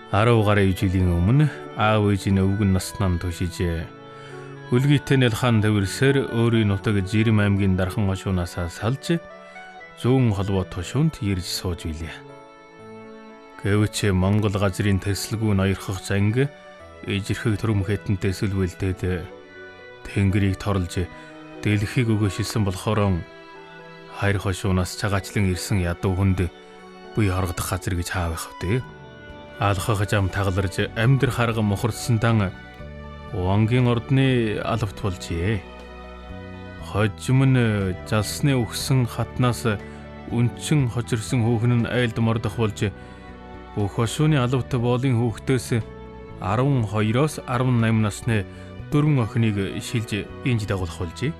10 гаруй жилийн өмнө аав ээжийн өвгөн наснаа төшиж үлгийтэй нэлхан төвөрсөөр өөрийн нутаг Жирэм аймгийн Дархан хошуунаас салж зүүн холбоо тушуунд ирж сууж билээ. Гэвч Монгол газрын төсөлгүй ноёрхох занг ижирхэг төрөм хэтэнтэй сүлвэлдээд тэнгэрийг торлж дэлхийг өгөөшилсөн болохоор хайр хошуунаас цагаачлан ирсэн ядуу хүнд буй хоргодох газар гэж хаавах вэ? Алхах зам тагаларж амьдр харга мохорсондан Вангийн ордны алавт болжээ. Хожим нь залсны өгсөн хатнаас үнчин хожирсан хүүхэн нь айлд мордох болж бүх хошууны алавт боолын хүүхдөөс 12-оос 18 насны 4 охиныг шилж инж дагуулах болжээ.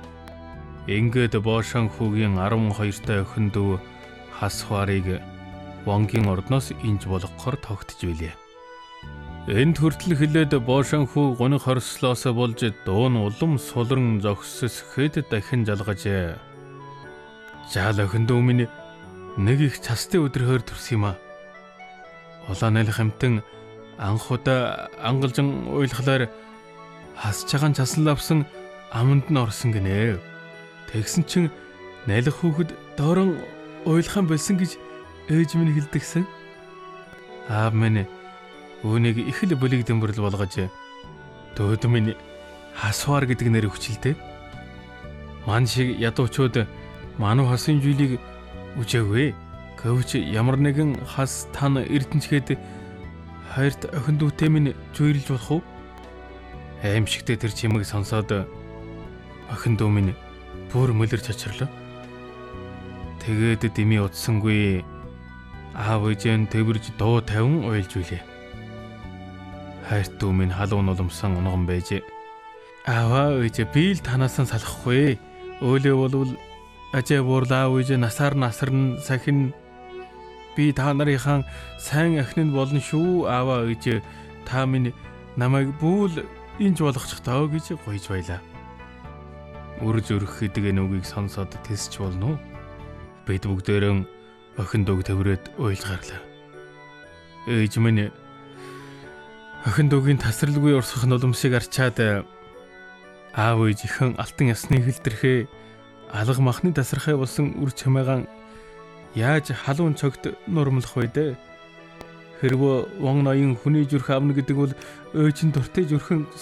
Ингээд боошон хүүгийн 12-тай охин дүү хасхварыг Вангийн ордноос инж болгохоор тогтж билээ. Энд хүртэл хилээд боошон хүү гуниг хорслоос болж дуун улам сулран зогссөсөхэд дахин жалгаж "Жаал охин дүү минь нэг их цастай өдрөөр төрс юм а. Улаан хамтан анхудаа ангалжин уйлхлаар хасж байгаа часан лавсан аманд нь орсон гинэ. Тэгсэн чин налих хүүхэд доорон уйлхан болсон гэж ээж минь хэлдэгсэн. Аав минь үүнийг их л бүлэг дэම්бэрл болгож дөөд минь хасвар гэдэг нэр өгчлээ. Ман шиг ядуучууд мануу хасын зүйлийг үжээгүй. Гэвч ямар нэгэн хас тань эрдэнчгээд хайрт охин дүүтэй минь зүйрлж болох уу? Аимшигтэй тэр чимэг сонсоод охин дүү минь бүр мөлөрч очирлоо. Тэгээд дими утсангүй аав ээжэн тэрж дуу тавин уйлж билээ. Хайрт дүү минь халуун уламсан унган байж "Аава ээж би л танаас салахгүй. Өөлөө болвол ажээ буурлаа ээж насаар насарн сахин би та нарынхаа сайн ахин болно шүү. Аава ээж та минь намайг бүл инж болгочих таа" гэж гуйж байлаа. Үрж өрөх гэдэг нүгийг сонсоод тэсч болно уу? Бид бүгдээрэн охин дүүг төврөөд уйлгарлаа. Ээж минь охин дүүгийн тасралгүй урсгах нулимсыг арчаад аав ээжийнхэн алтан ясны хэлтэрхээ алга махны тасархай болсон үр чамайгаан яаж халуун цогт нурмлах вэ дээ? Хэрвээ вон ноён хүний зүрх авна гэдэг бол ээж нь дуртай зүрхэн